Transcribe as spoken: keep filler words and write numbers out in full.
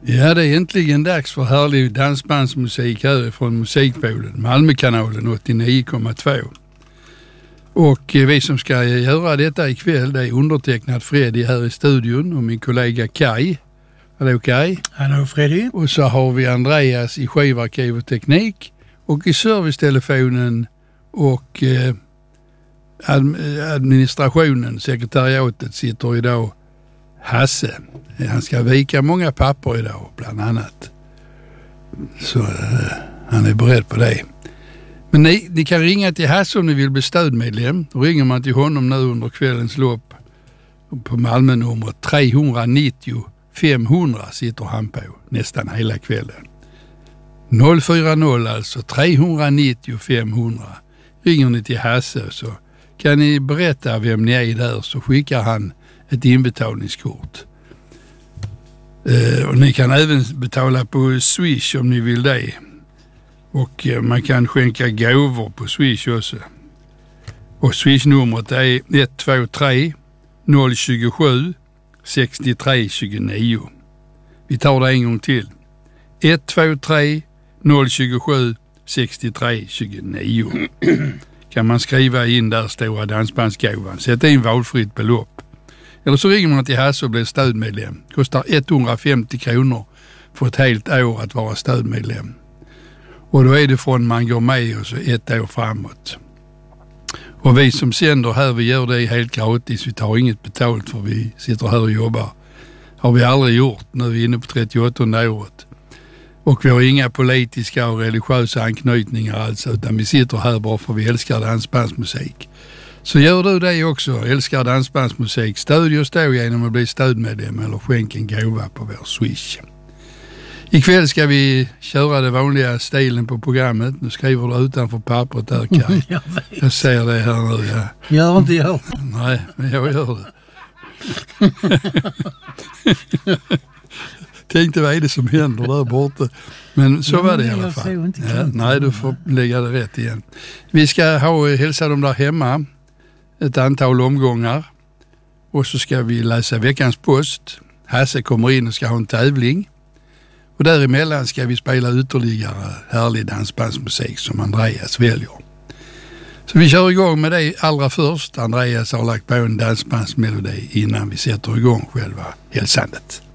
Ja, det är äntligen dags för härlig dansbandsmusik här från Musikpolen, Malmökanalen åttionio komma två. Och vi som ska göra detta ikväll, det är undertecknat Freddy här i studion och min kollega Kai. Hallå Kai. Hallå Freddy. Och så har vi Andreas i skivarkiv och teknik och i servicetelefonen och eh, administrationen, sekretariatet sitter idag Hasse. Han ska vika många papper idag bland annat. Så eh, han är beredd på det. Men ni, ni kan ringa till Hasse om ni vill bli stödmedlem. Då ringer man till honom nu under kvällens lopp på Malmö-numret tre nio noll fem hundra sitter han på nästan hela kvällen. noll fyra noll alltså tre nio noll fem hundra. Ringer ni till Hasse så kan ni berätta vem ni är där så skickar han ett inbetalningskort. Eh, och ni kan även betala på Swish om ni vill det. Och eh, man kan skänka gåvor på Swish också. Och Swish-numret är ett två tre noll två sju sex tre två nio. Vi tar det en gång till. ett två tre noll två sju sex tre två nio. Kan man skriva in där stora dansbandsgåvan. Sätta in valfritt belopp. Eller så ringer man till Hasse och blir stödmedlem. Kostar etthundrafemtio kronor för ett helt år att vara stödmedlem. Och då är det från man går med och så ett år framåt. Och vi som sänder här, vi gör det helt gratis. Vi tar inget betalt för vi sitter här och jobbar. Har vi aldrig gjort. Nu är vi inne på trettioåttonde året. Och vi har inga politiska och religiösa anknytningar alls, utan vi sitter här bara för vi älskar dansbandsmusik. Så gör du det också, älskar dansbandsmusik, stödj oss då genom att bli stödmedlem eller skänk en gåva på vår Swish. Ikväll ska vi köra det vanliga stilen på programmet. Nu skriver du utanför pappret där, Kaj. Jag, jag ser det här nu. Ja. Gör inte jag. Nej, men jag gör det. Tänkte vad är det som händer där borta. Men så var det i alla fall. Ja, nej, du får lägga det rätt igen. Vi ska ha hälsa dem där hemma ett antal omgångar. Och så ska vi läsa veckans post. Hasse kommer in och ska ha en tävling. Och däremellan ska vi spela ytterligare härlig dansbandsmusik som Andreas väljer. Så vi kör igång med det allra först. Andreas har lagt på en dansbandsmelodi innan vi sätter igång själva hälsandet.